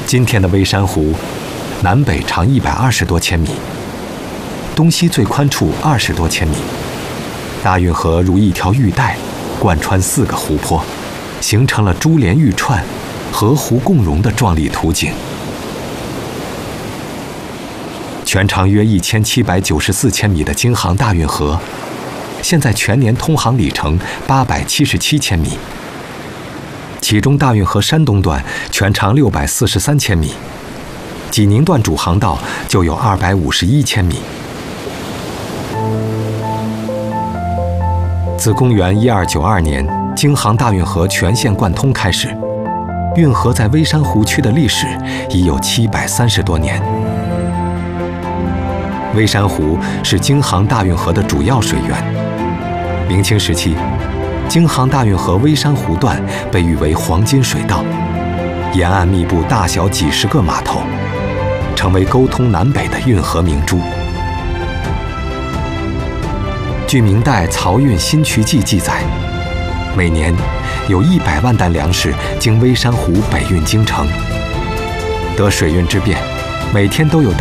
今天的微山湖，南北长120多千米，东西最宽处20多千米。大运河如一条玉带，贯穿4个湖泊，形成了珠联玉串、河湖共融的壮丽图景。全长约1794千米的京杭大运河，现在全年通航里程877千米。其中大运河山东段全长643千米，济宁段主航道就有251千米。自公元1292年京杭大运河全线贯通开始，运河在微山湖区的历史已有730多年。微山湖是京杭大运河的主要水源。明清时期，京杭大运河微山湖段被誉为黄金水道，沿岸密布大小几十个码头，成为沟通南北的运河明珠。据明代《漕运新渠记》记载，每年有100万担粮食经微山湖北运京城。得水运之便，每天都有